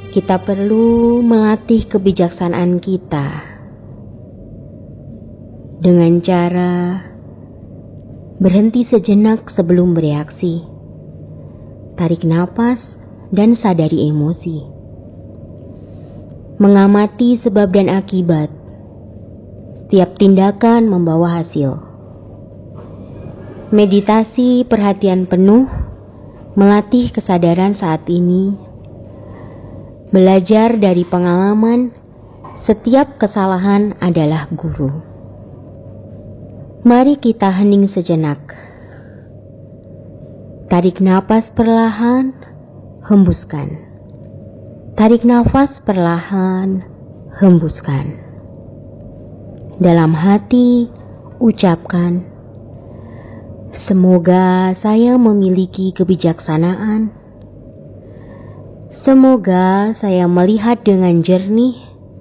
kita perlu melatih kebijaksanaan kita dengan cara berhenti sejenak sebelum bereaksi, tarik napas dan sadari emosi, mengamati sebab dan akibat. Setiap tindakan membawa hasil. Meditasi perhatian penuh, melatih kesadaran saat ini, belajar dari pengalaman. Setiap kesalahan adalah guru. Mari kita hening sejenak. Tarik napas perlahan, hembuskan. Tarik nafas perlahan, hembuskan. Dalam hati, ucapkan, semoga saya memiliki kebijaksanaan. Semoga saya melihat dengan jernih.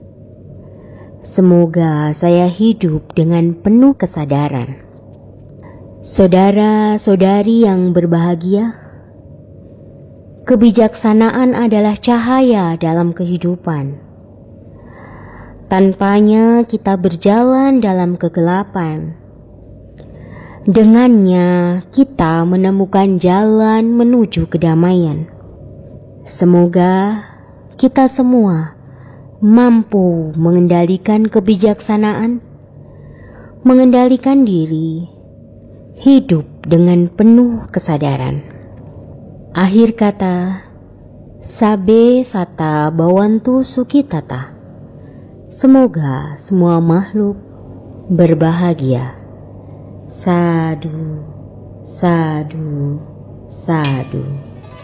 Semoga saya hidup dengan penuh kesadaran. Saudara-saudari yang berbahagia, kebijaksanaan adalah cahaya dalam kehidupan. Tanpanya kita berjalan dalam kegelapan. Dengannya kita menemukan jalan menuju kedamaian. Semoga kita semua mampu mengendalikan kebijaksanaan, mengendalikan diri, hidup dengan penuh kesadaran. Akhir kata, Sabe Sata Bawantu Sukitata. Semoga semua makhluk berbahagia. Sadu, sadu, sadu.